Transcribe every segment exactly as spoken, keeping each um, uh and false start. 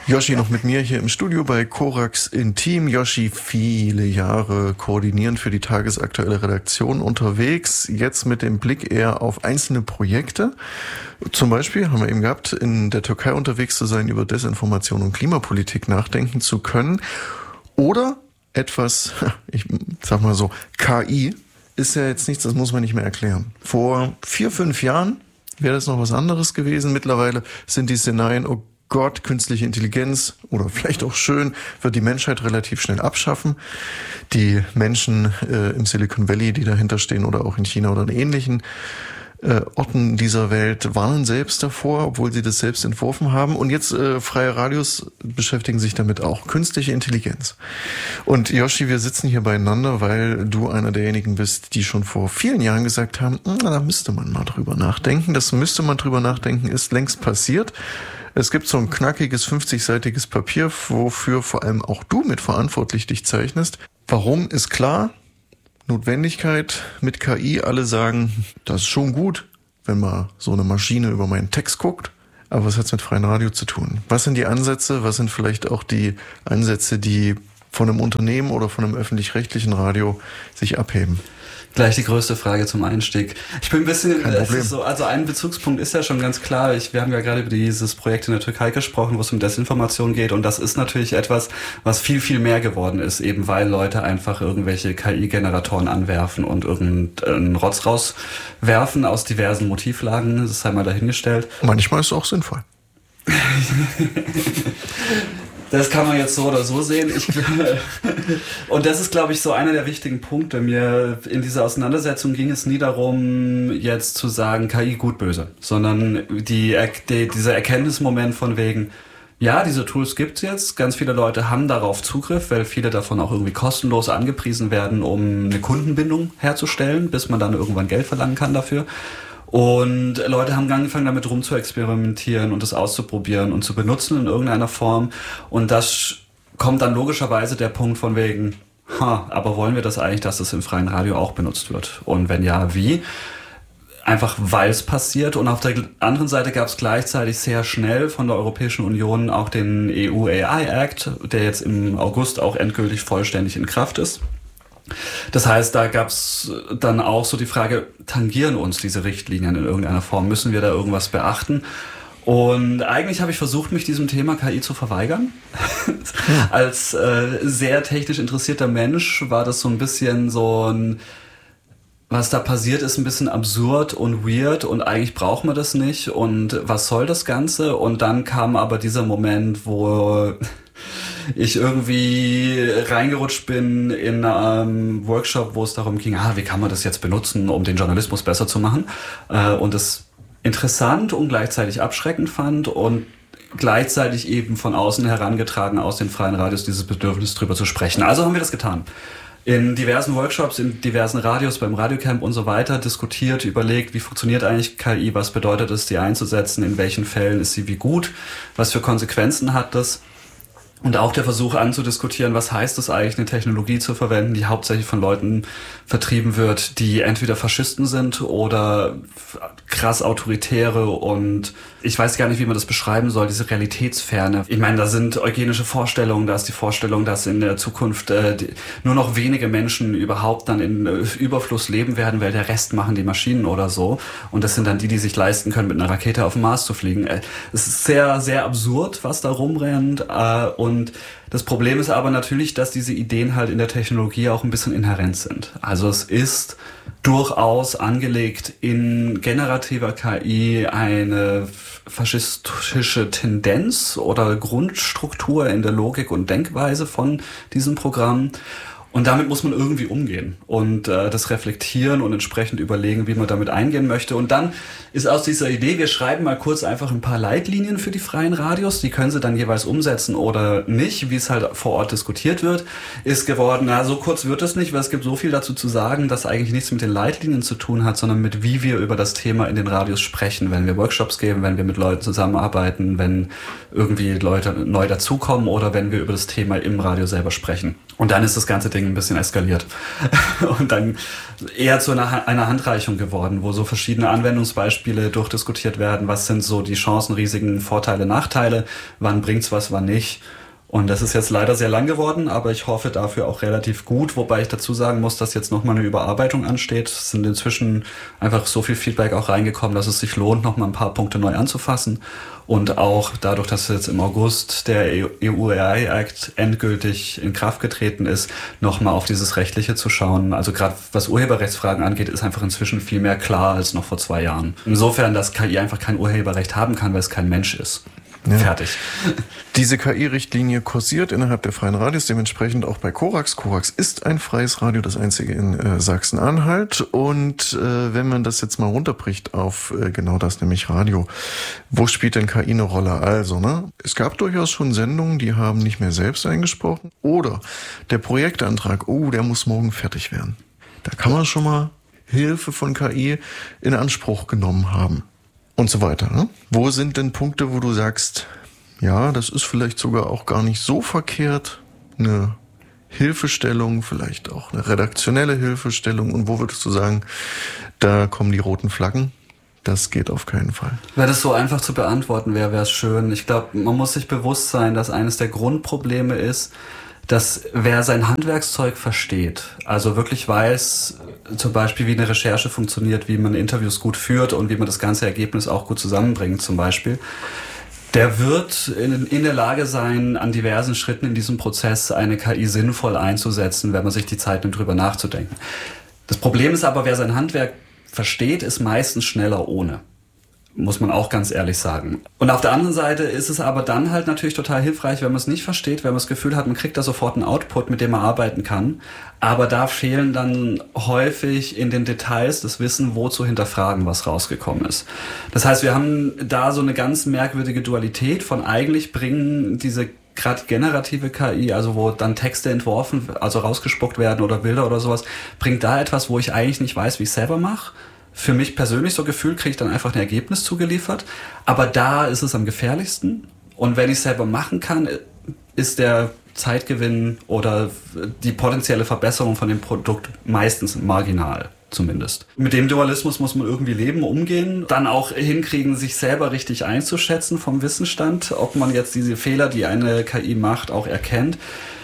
Yoshi noch mit mir hier im Studio bei Korax Intim. Yoshi, viele Jahre koordinierend für die tagesaktuelle Redaktion unterwegs, jetzt mit dem Blick eher auf einzelne Projekte. Zum Beispiel haben wir eben gehabt, in der Türkei unterwegs zu sein, über Desinformation und Klimapolitik nachdenken zu können. Oder etwas, ich sag mal so, K I ist ja jetzt nichts, das muss man nicht mehr erklären. Vor vier, fünf Jahren wäre das noch was anderes gewesen. Mittlerweile sind die Szenarien, oh Gott, künstliche Intelligenz oder vielleicht auch schön, wird die Menschheit relativ schnell abschaffen. Die Menschen äh, im Silicon Valley, die dahinter stehen oder auch in China oder in ähnlichen äh, Orten dieser Welt, warnen selbst davor, obwohl sie das selbst entworfen haben. Und jetzt äh, freie Radios beschäftigen sich damit auch. Künstliche Intelligenz. Und Yoshi, wir sitzen hier beieinander, weil du einer derjenigen bist, die schon vor vielen Jahren gesagt haben, na, da müsste man mal drüber nachdenken. Das müsste man drüber nachdenken, ist längst passiert. Es gibt so ein knackiges fünfzigseitiges Papier, wofür vor allem auch du mitverantwortlich dich zeichnest. Warum ist klar? Notwendigkeit mit K I. Alle sagen, das ist schon gut, wenn mal so eine Maschine über meinen Text guckt. Aber was hat's mit freiem Radio zu tun? Was sind die Ansätze? Was sind vielleicht auch die Ansätze, die von einem Unternehmen oder von einem öffentlich-rechtlichen Radio sich abheben? Gleich die größte Frage zum Einstieg. Ich bin ein bisschen, Kein Problem. so, also ein Bezugspunkt ist ja schon ganz klar. Ich, wir haben ja gerade über dieses Projekt in der Türkei gesprochen, wo es um Desinformation geht. Und das ist natürlich etwas, was viel, viel mehr geworden ist, eben weil Leute einfach irgendwelche K I-Generatoren anwerfen und irgendeinen Rotz rauswerfen aus diversen Motivlagen. Das ist halt mal dahingestellt. Manchmal ist es auch sinnvoll. Das kann man jetzt so oder so sehen. Ich, und das ist, glaube ich, so einer der wichtigen Punkte. Mir in dieser Auseinandersetzung ging es nie darum, jetzt zu sagen, K I gut, böse, sondern die, die, dieser Erkenntnismoment von wegen, ja, diese Tools gibt's jetzt. Ganz viele Leute haben darauf Zugriff, weil viele davon auch irgendwie kostenlos angepriesen werden, um eine Kundenbindung herzustellen, bis man dann irgendwann Geld verlangen kann dafür. Und Leute haben angefangen, damit rum zu experimentieren und das auszuprobieren und zu benutzen in irgendeiner Form. Und das kommt dann logischerweise der Punkt von wegen, ha, aber wollen wir das eigentlich, dass das im freien Radio auch benutzt wird? Und wenn ja, wie? Einfach weil es passiert. Und auf der anderen Seite gab es gleichzeitig sehr schnell von der Europäischen Union auch den E U A I Act, der jetzt im August auch endgültig vollständig in Kraft ist. Das heißt, da gab's dann auch so die Frage, tangieren uns diese Richtlinien in irgendeiner Form? Müssen wir da irgendwas beachten? Und eigentlich habe ich versucht, mich diesem Thema K I zu verweigern. Ja. Als äh, sehr technisch interessierter Mensch war das so ein bisschen so ein, was da passiert, ist ein bisschen absurd und weird und eigentlich braucht man das nicht und was soll das Ganze? Und dann kam aber dieser Moment, wo ich irgendwie reingerutscht bin in einem Workshop, wo es darum ging, ah, wie kann man das jetzt benutzen, um den Journalismus besser zu machen, äh, und es interessant und gleichzeitig abschreckend fand und gleichzeitig eben von außen herangetragen aus den freien Radios dieses Bedürfnis drüber zu sprechen. Also haben wir das getan. In diversen Workshops, in diversen Radios, beim Radiocamp und so weiter diskutiert, überlegt, wie funktioniert eigentlich K I, was bedeutet es, die einzusetzen, in welchen Fällen ist sie wie gut, was für Konsequenzen hat das. Und auch der Versuch anzudiskutieren, was heißt es eigentlich, eine Technologie zu verwenden, die hauptsächlich von Leuten vertrieben wird, die entweder Faschisten sind oder krass autoritäre und ich weiß gar nicht, wie man das beschreiben soll, diese Realitätsferne. Ich meine, da sind eugenische Vorstellungen, da ist die Vorstellung, dass in der Zukunft äh, die, nur noch wenige Menschen überhaupt dann in äh, Überfluss leben werden, weil der Rest machen die Maschinen oder so. Und das sind dann die, die sich leisten können, mit einer Rakete auf den Mars zu fliegen. Äh, es ist sehr, sehr absurd, was da rumrennt. Äh, und das Problem ist aber natürlich, dass diese Ideen halt in der Technologie auch ein bisschen inhärent sind. Also es ist durchaus angelegt in generativer K I eine faschistische Tendenz oder Grundstruktur in der Logik und Denkweise von diesem Programm. Und damit muss man irgendwie umgehen und äh, das reflektieren und entsprechend überlegen, wie man damit eingehen möchte. Und dann ist aus dieser Idee, wir schreiben mal kurz einfach ein paar Leitlinien für die freien Radios, die können sie dann jeweils umsetzen oder nicht, wie es halt vor Ort diskutiert wird, ist geworden, na, so kurz wird es nicht, weil es gibt so viel dazu zu sagen, dass eigentlich nichts mit den Leitlinien zu tun hat, sondern mit wie wir über das Thema in den Radios sprechen, wenn wir Workshops geben, wenn wir mit Leuten zusammenarbeiten, wenn irgendwie Leute neu dazukommen oder wenn wir über das Thema im Radio selber sprechen. Und dann ist das ganze Ding Ding ein bisschen eskaliert und dann eher zu einer, einer Handreichung geworden, wo so verschiedene Anwendungsbeispiele durchdiskutiert werden. Was sind so die Chancen, Risiken, Vorteile, Nachteile? Wann bringt's was, wann nicht? Und das ist jetzt leider sehr lang geworden, aber ich hoffe dafür auch relativ gut, wobei ich dazu sagen muss, dass jetzt nochmal eine Überarbeitung ansteht. Es sind inzwischen einfach so viel Feedback auch reingekommen, dass es sich lohnt, nochmal ein paar Punkte neu anzufassen. Und auch dadurch, dass jetzt im August der E U A I Act endgültig in Kraft getreten ist, nochmal auf dieses Rechtliche zu schauen. Also gerade was Urheberrechtsfragen angeht, ist einfach inzwischen viel mehr klar als noch vor zwei Jahren. Insofern, dass K I einfach kein Urheberrecht haben kann, weil es kein Mensch ist. Ja. Fertig. Diese K I-Richtlinie kursiert innerhalb der freien Radios, dementsprechend auch bei Korax. Korax ist ein freies Radio, das einzige in äh, Sachsen-Anhalt. Und äh, wenn man das jetzt mal runterbricht auf äh, genau das, nämlich Radio, wo spielt denn K I eine Rolle? Also, ne, es gab durchaus schon Sendungen, die haben nicht mehr selbst eingesprochen. Oder der Projektantrag, oh, der muss morgen fertig werden. Da kann man schon mal Hilfe von K I in Anspruch genommen haben. Und so weiter. Ne? Wo sind denn Punkte, wo du sagst, ja, das ist vielleicht sogar auch gar nicht so verkehrt, eine Hilfestellung, vielleicht auch eine redaktionelle Hilfestellung, und wo würdest du sagen, da kommen die roten Flaggen? Das geht auf keinen Fall. Wenn das so einfach zu beantworten wäre, wäre es schön. Ich glaube, man muss sich bewusst sein, dass eines der Grundprobleme ist, dass wer sein Handwerkszeug versteht, also wirklich weiß, zum Beispiel, wie eine Recherche funktioniert, wie man Interviews gut führt und wie man das ganze Ergebnis auch gut zusammenbringt zum Beispiel, der wird in, in der Lage sein, an diversen Schritten in diesem Prozess eine K I sinnvoll einzusetzen, wenn man sich die Zeit nimmt, drüber nachzudenken. Das Problem ist aber, wer sein Handwerk versteht, ist meistens schneller ohne. Muss man auch ganz ehrlich sagen. Und auf der anderen Seite ist es aber dann halt natürlich total hilfreich, wenn man es nicht versteht, wenn man das Gefühl hat, man kriegt da sofort einen Output, mit dem man arbeiten kann. Aber da fehlen dann häufig in den Details das Wissen, wo zu hinterfragen, was rausgekommen ist. Das heißt, wir haben da so eine ganz merkwürdige Dualität von eigentlich bringen diese gerade generative K I, also wo dann Texte entworfen, also rausgespuckt werden oder Bilder oder sowas, bringt da etwas, wo ich eigentlich nicht weiß, wie ich es selber mache. Für mich persönlich so gefühlt kriege ich dann einfach ein Ergebnis zugeliefert. Aber da ist es am gefährlichsten. Und wenn ich es selber machen kann, ist der Zeitgewinn oder die potenzielle Verbesserung von dem Produkt meistens marginal, zumindest. Mit dem Dualismus muss man irgendwie leben, umgehen. Dann auch hinkriegen, sich selber richtig einzuschätzen vom Wissensstand, ob man jetzt diese Fehler, die eine K I macht, auch erkennt.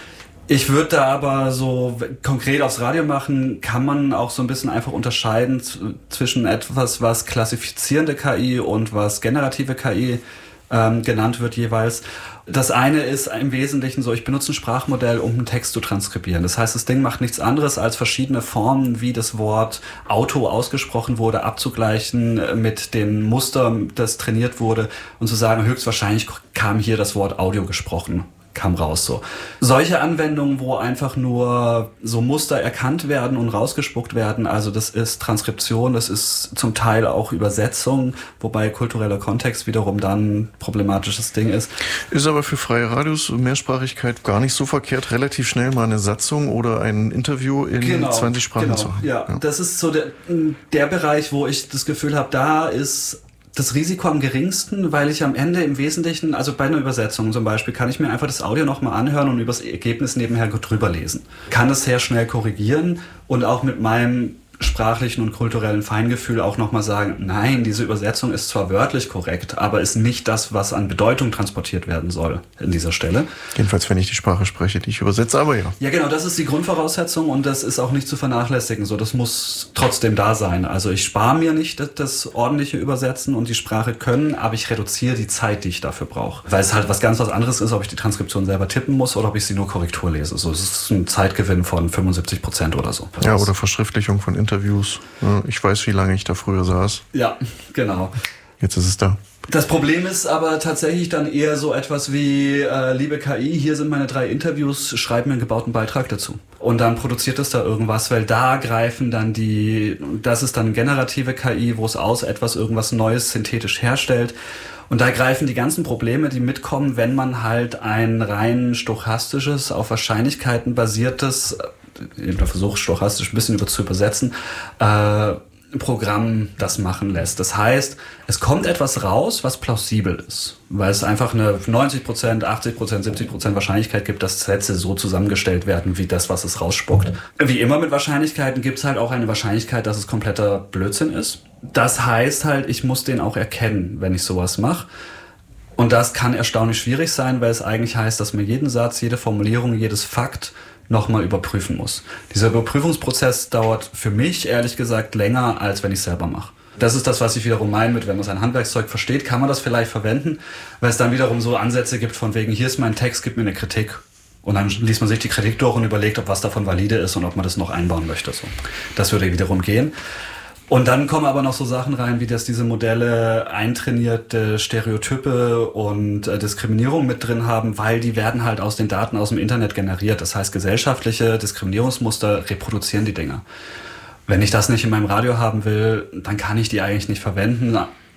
Ich würde da aber so konkret aufs Radio machen, kann man auch so ein bisschen einfach unterscheiden zwischen etwas, was klassifizierende K I und was generative K I ähm, genannt wird jeweils. Das eine ist im Wesentlichen so, ich benutze ein Sprachmodell, um einen Text zu transkribieren. Das heißt, das Ding macht nichts anderes, als verschiedene Formen, wie das Wort Auto ausgesprochen wurde, abzugleichen mit dem Muster, das trainiert wurde und zu sagen, höchstwahrscheinlich kam hier das Wort Audio gesprochen. Kam raus so. Solche Anwendungen, wo einfach nur so Muster erkannt werden und rausgespuckt werden, also das ist Transkription, das ist zum Teil auch Übersetzung, wobei kultureller Kontext wiederum dann ein problematisches Ding ist. Ist aber für freie Radios Mehrsprachigkeit gar nicht so verkehrt, relativ schnell mal eine Satzung oder ein Interview in genau, zwanzig Sprachen genau, zu haben. Ja, ja, das ist so der, der Bereich, wo ich das Gefühl habe, da ist das Risiko am geringsten, weil ich am Ende im Wesentlichen, also bei einer Übersetzung zum Beispiel, kann ich mir einfach das Audio nochmal anhören und über das Ergebnis nebenher drüber lesen. Kann es sehr schnell korrigieren und auch mit meinem sprachlichen und kulturellen Feingefühl auch nochmal sagen, nein, diese Übersetzung ist zwar wörtlich korrekt, aber ist nicht das, was an Bedeutung transportiert werden soll in dieser Stelle. Jedenfalls, wenn ich die Sprache spreche, die ich übersetze, aber ja. Ja, genau, das ist die Grundvoraussetzung und das ist auch nicht zu vernachlässigen. So, das muss trotzdem da sein. Also ich spare mir nicht das, das ordentliche Übersetzen und die Sprache können, aber ich reduziere die Zeit, die ich dafür brauche. Weil es halt was ganz was anderes ist, ob ich die Transkription selber tippen muss oder ob ich sie nur Korrektur lese. So, es ist ein Zeitgewinn von fünfundsiebzig Prozent oder so. Ja, oder Verschriftlichung von Interviews. Ich weiß, wie lange ich da früher saß. Ja, genau. Jetzt ist es da. Das Problem ist aber tatsächlich dann eher so etwas wie, äh, liebe K I, hier sind meine drei Interviews, schreib mir einen gebauten Beitrag dazu. Und dann produziert es da irgendwas, weil da greifen dann die, das ist dann generative K I, wo es aus etwas irgendwas Neues synthetisch herstellt. Und da greifen die ganzen Probleme, die mitkommen, wenn man halt ein rein stochastisches, auf Wahrscheinlichkeiten basiertes, eben der Versuch, stochastisch ein bisschen über zu übersetzen, äh, Programm das machen lässt. Das heißt, es kommt etwas raus, was plausibel ist, weil es einfach eine neunzig Prozent, achtzig Prozent, siebzig Prozent Wahrscheinlichkeit gibt, dass Sätze so zusammengestellt werden, wie das, was es rausspuckt. Wie immer mit Wahrscheinlichkeiten gibt es halt auch eine Wahrscheinlichkeit, dass es kompletter Blödsinn ist. Das heißt halt, ich muss den auch erkennen, wenn ich sowas mache. Und das kann erstaunlich schwierig sein, weil es eigentlich heißt, dass man jeden Satz, jede Formulierung, jedes Fakt nochmal überprüfen muss. Dieser Überprüfungsprozess dauert für mich, ehrlich gesagt, länger, als wenn ich es selber mache. Das ist das, was ich wiederum meine mit, wenn man sein Handwerkszeug versteht, kann man das vielleicht verwenden, weil es dann wiederum so Ansätze gibt von wegen, hier ist mein Text, gib mir eine Kritik. Und dann liest man sich die Kritik durch und überlegt, ob was davon valide ist und ob man das noch einbauen möchte. So. Das würde wiederum gehen. Und dann kommen aber noch so Sachen rein, wie dass diese Modelle eintrainierte Stereotype und äh, Diskriminierung mit drin haben, weil die werden halt aus den Daten aus dem Internet generiert. Das heißt, gesellschaftliche Diskriminierungsmuster reproduzieren die Dinger. Wenn ich das nicht in meinem Radio haben will, dann kann ich die eigentlich nicht verwenden.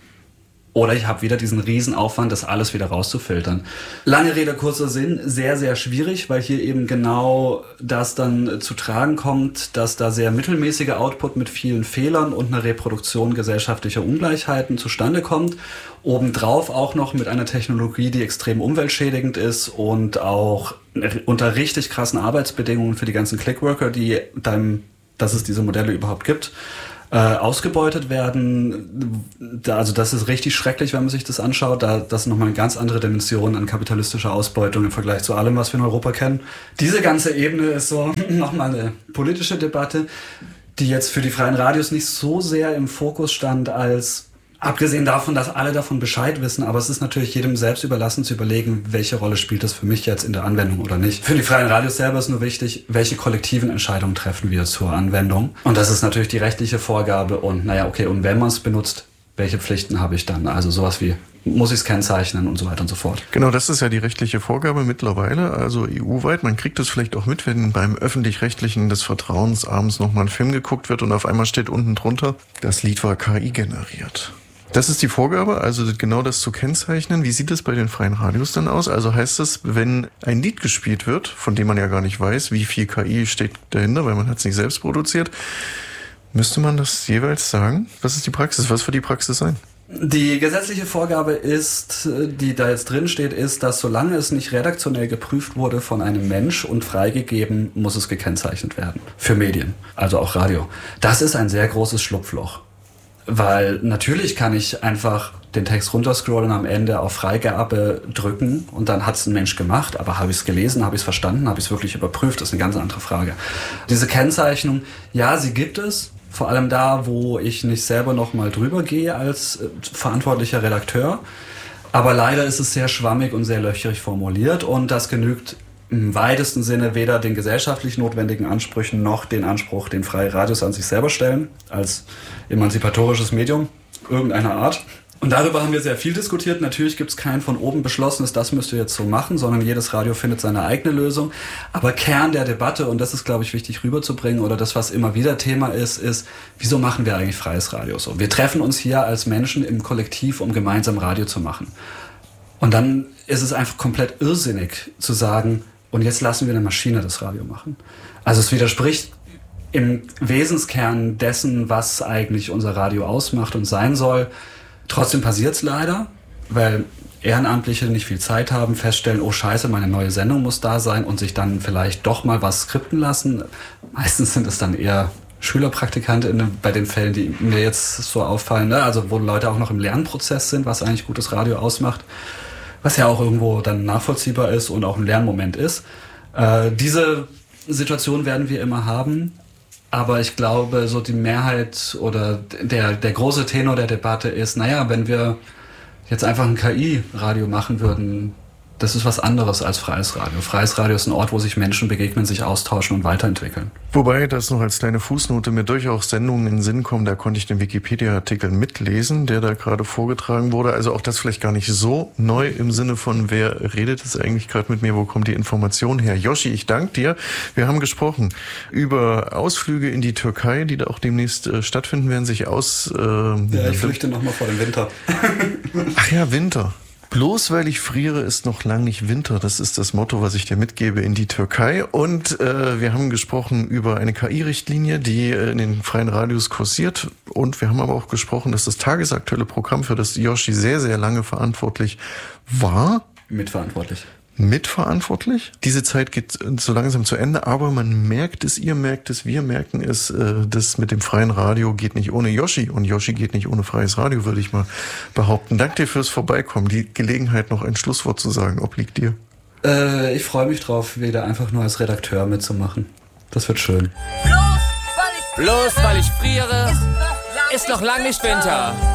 Oder ich habe wieder diesen Riesenaufwand, das alles wieder rauszufiltern. Lange Rede, kurzer Sinn, sehr, sehr schwierig, weil hier eben genau das dann zu tragen kommt, dass da sehr mittelmäßiger Output mit vielen Fehlern und einer Reproduktion gesellschaftlicher Ungleichheiten zustande kommt. Obendrauf auch noch mit einer Technologie, die extrem umweltschädigend ist und auch unter richtig krassen Arbeitsbedingungen für die ganzen Clickworker, die dann, dass es diese Modelle überhaupt gibt, Äh, ausgebeutet werden. Da, also das ist richtig schrecklich, wenn man sich das anschaut. Da, das ist nochmal eine ganz andere Dimension an kapitalistischer Ausbeutung im Vergleich zu allem, was wir in Europa kennen. Diese ganze Ebene ist so nochmal eine politische Debatte, die jetzt für die freien Radios nicht so sehr im Fokus stand, als abgesehen davon, dass alle davon Bescheid wissen, aber es ist natürlich jedem selbst überlassen zu überlegen, welche Rolle spielt das für mich jetzt in der Anwendung oder nicht. Für die freien Radios selber ist nur wichtig, welche kollektiven Entscheidungen treffen wir zur Anwendung. Und das ist natürlich die rechtliche Vorgabe und naja, okay, und wenn man es benutzt, welche Pflichten habe ich dann? Also sowas wie, muss ich es kennzeichnen und so weiter und so fort. Genau, das ist ja die rechtliche Vorgabe mittlerweile, also E U-weit. Man kriegt das vielleicht auch mit, wenn beim Öffentlich-Rechtlichen des Vertrauens abends nochmal ein Film geguckt wird und auf einmal steht unten drunter, das Lied war K I generiert. Das ist die Vorgabe, also genau das zu kennzeichnen. Wie sieht es bei den freien Radios dann aus? Also heißt es, wenn ein Lied gespielt wird, von dem man ja gar nicht weiß, wie viel K I steht dahinter, weil man hat es nicht selbst produziert, müsste man das jeweils sagen? Was ist die Praxis? Was wird die Praxis sein? Die gesetzliche Vorgabe ist, die da jetzt drin steht, ist, dass solange es nicht redaktionell geprüft wurde von einem Mensch und freigegeben, muss es gekennzeichnet werden. Für Medien, also auch Radio. Das ist ein sehr großes Schlupfloch. Weil natürlich kann ich einfach den Text runterscrollen, am Ende auf Freigabe drücken und dann hat es ein Mensch gemacht, aber habe ich es gelesen, habe ich es verstanden, habe ich es wirklich überprüft, das ist eine ganz andere Frage. Diese Kennzeichnung, ja, sie gibt es, vor allem da, wo ich nicht selber noch mal drüber gehe als äh, verantwortlicher Redakteur, aber leider ist es sehr schwammig und sehr löcherig formuliert und das genügt im weitesten Sinne weder den gesellschaftlich notwendigen Ansprüchen noch den Anspruch, den freie Radios an sich selber stellen, als emanzipatorisches Medium irgendeiner Art. Und darüber haben wir sehr viel diskutiert. Natürlich gibt es kein von oben beschlossenes, das müsst ihr jetzt so machen, sondern jedes Radio findet seine eigene Lösung. Aber Kern der Debatte, und das ist, glaube ich, wichtig rüberzubringen, oder das, was immer wieder Thema ist, ist, wieso machen wir eigentlich freies Radio so? Wir treffen uns hier als Menschen im Kollektiv, um gemeinsam Radio zu machen. Und dann ist es einfach komplett irrsinnig zu sagen, und jetzt lassen wir eine Maschine das Radio machen. Also es widerspricht im Wesenskern dessen, was eigentlich unser Radio ausmacht und sein soll. Trotzdem passiert es leider, weil Ehrenamtliche nicht viel Zeit haben, feststellen, oh scheiße, meine neue Sendung muss da sein und sich dann vielleicht doch mal was skripten lassen. Meistens sind es dann eher Schülerpraktikanten bei den Fällen, die mir jetzt so auffallen, ne? Also wo Leute auch noch im Lernprozess sind, was eigentlich gutes Radio ausmacht. Was ja auch irgendwo dann nachvollziehbar ist und auch ein Lernmoment ist. Äh, diese Situation werden wir immer haben, aber ich glaube, so die Mehrheit oder der, der große Tenor der Debatte ist, naja, wenn wir jetzt einfach ein K I-Radio machen würden, das ist was anderes als freies Radio. Freies Radio ist ein Ort, wo sich Menschen begegnen, sich austauschen und weiterentwickeln. Wobei, das noch als kleine Fußnote, mir durchaus Sendungen in den Sinn kommen, da konnte ich den Wikipedia-Artikel mitlesen, der da gerade vorgetragen wurde. Also auch das vielleicht gar nicht so neu im Sinne von, wer redet es eigentlich gerade mit mir, wo kommt die Information her? Yoshi, ich danke dir. Wir haben gesprochen über Ausflüge in die Türkei, die da auch demnächst äh, stattfinden werden, sich aus... Äh, ja, ich flüchte nochmal vor dem Winter. Ach ja, Winter. Bloß weil ich friere, ist noch lang nicht Winter. Das ist das Motto, was ich dir mitgebe in die Türkei. Und äh, wir haben gesprochen über eine K I-Richtlinie, die äh, in den freien Radios kursiert. Und wir haben aber auch gesprochen, dass das tagesaktuelle Programm, für das Yoshi sehr, sehr lange verantwortlich war. Mitverantwortlich. Mitverantwortlich. Diese Zeit geht so langsam zu Ende, aber man merkt es, ihr merkt es, wir merken es, äh, das mit dem freien Radio geht nicht ohne Yoshi und Yoshi geht nicht ohne freies Radio, würde ich mal behaupten. Danke dir fürs Vorbeikommen. Die Gelegenheit, noch ein Schlusswort zu sagen, obliegt dir. Äh, ich freue mich drauf, wieder einfach nur als Redakteur mitzumachen. Das wird schön. Bloß weil ich friere, ist noch lang nicht Winter.